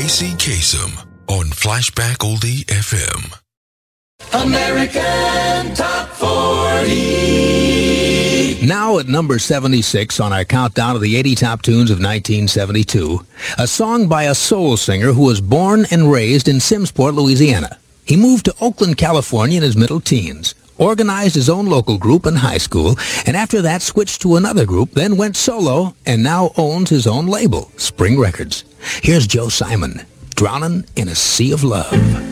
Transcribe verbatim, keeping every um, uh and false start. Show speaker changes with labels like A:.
A: Casey Kasem on Flashback Oldie F M.
B: American Top forty.
C: Now at number seventy-six on our countdown of the eighty top tunes of nineteen seventy-two, a song by a soul singer who was born and raised in Simmsport, Louisiana. He moved to Oakland, California in his middle teens, organized his own local group in high school, and after that switched to another group, then went solo, and now owns his own label, Spring Records. Here's Joe Simon, Drowning in a Sea of Love.